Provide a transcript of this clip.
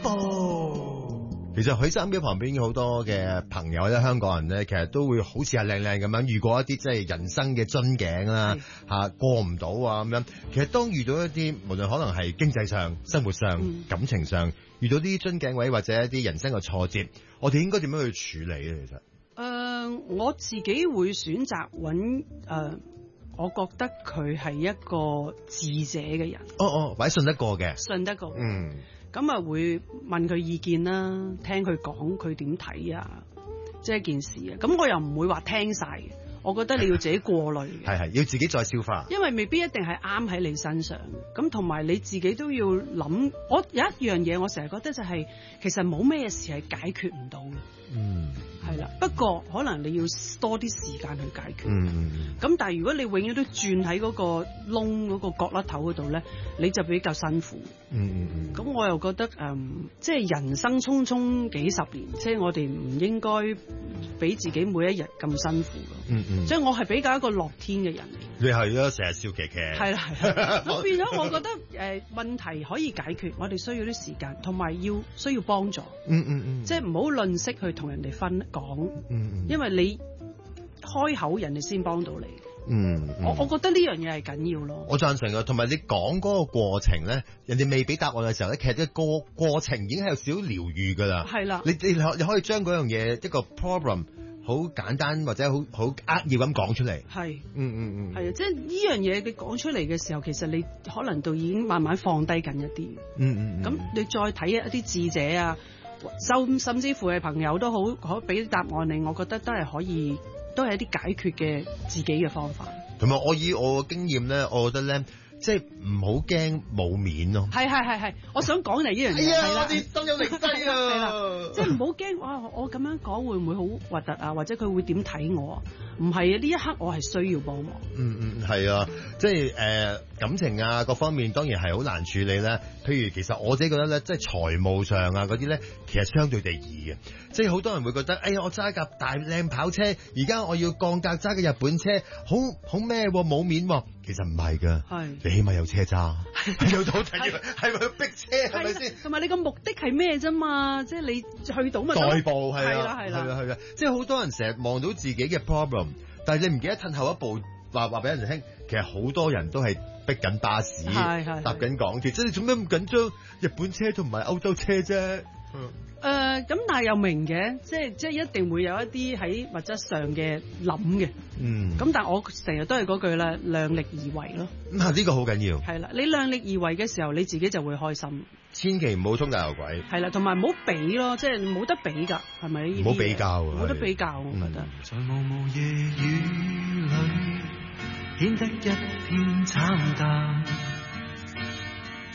beautiful。其實喺收音機旁邊好多嘅朋友咧，香港人咧，其實都會好似阿靚靚咁樣遇過一啲即係人生嘅樽頸啦，過唔到啊咁樣。其實當遇到一啲無論可能係經濟上、生活上、感情上遇到啲樽頸位或者一啲人生嘅挫折，我哋應該點樣去處理咧？其實我自己會選擇揾我覺得佢係一個智者嘅人。 或者信得過嘅， 信得過。咁啊會問佢意見啦，聽佢講佢點睇啊，即係一件事啊。咁我又唔會話聽晒嘅，我覺得你要自己過濾嘅。 係要自己再消化。因為未必一定係啱喺你身上。咁同埋你自己都要諗。我有一樣嘢，我成日覺得就係、其實冇咩事係解決唔到嘅。係啦，不過可能你要多啲時間去解決。咁但係如果你永遠都轉喺嗰個窿嗰個角落頭嗰度咧，你就比較辛苦。咁我又覺得即係人生匆匆幾十年，即係我哋唔應該俾自己每一日咁辛苦咯。即係我係比較一個樂天嘅人嚟。 你係啊，成日笑騎騎。係啦，咁變咗我覺得問題可以解決，我哋需要啲時間，同埋需要幫助。即係唔好吝嗇去同人哋分講。因為你開口，人哋先幫到你。我覺得呢樣嘢係緊要咯。 我贊成啊，同埋你講嗰個過程咧，人哋未俾答案嘅時候咧，其實個過程已經係有少少療愈噶啦。係啦，你可以將嗰樣嘢一個 problem 好簡單或者好扼要咁講出嚟。係，係啊，即係呢樣嘢你講出嚟嘅時候，其實你可能都已經慢慢放低緊一啲。咁你再睇一啲智者啊。甚至乎係朋友都好，可俾答案你，我覺得都係可以，都係一啲解決嘅自己嘅方法。同埋我以我嘅經驗咧，我覺得咧，即係唔好驚冇面咯。係，我想講嚟呢樣嘢。係啦，我哋心有靈犀啊。係啦，即係唔好驚，哇！我咁樣講會唔會好核突啊？或者佢會點睇我啊？唔係啊，呢一刻我係需要幫忙。係啊，即係感情啊各方面當然係好難處理咧。譬如其實我自己覺得咧，即係財務上啊嗰啲咧，其實相對地易嘅。即係好多人會覺得，哎呀，我揸架大靚跑車，而家我要降價揸架日本車，好咩冇面喎。其實唔係㗎，你起碼有車揸，有到第二係咪逼車係咪先？同埋你個目的係咩啫嘛？即係你去到咪代步係啦，即係好多人成日望到自己嘅 problem， 但係你唔記得褪後一步話俾人哋聽，其實好多人都係逼緊巴士，搭緊港鐵，即係你做咩咁緊張日本車同埋歐洲車啫？咁但係又明嘅，即係一定會有一啲喺物質上嘅諗嘅。咁但係我成日都係嗰句啦，量力而為咯。呢個好緊要。係啦，你量力而為嘅時候，你自己就會開心。千祈唔好衝大頭鬼。係啦，同埋唔好比咯，即係冇得比㗎，係咪？唔好比較，冇得比較，我覺得。在茫茫夜雨裏，顯得一片慘淡。